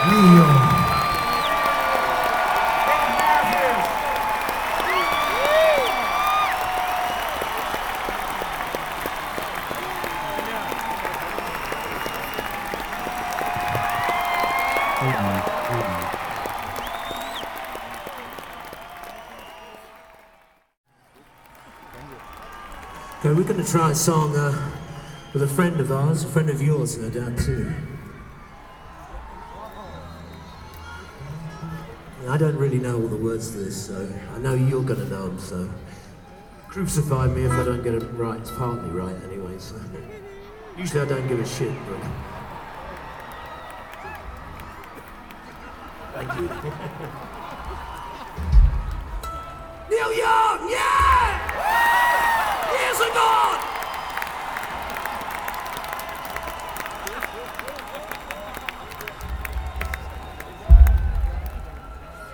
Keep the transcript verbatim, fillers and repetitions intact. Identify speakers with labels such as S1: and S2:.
S1: Neil. Okay, we're going to try a song uh, with a friend of ours, a friend of yours, no doubt, too. I don't really know all the words to this, so I know you're going to know them, so crucify me if I don't get it right. It's partly right anyway, so usually I don't give a shit, but thank you. Neil Young, yeah!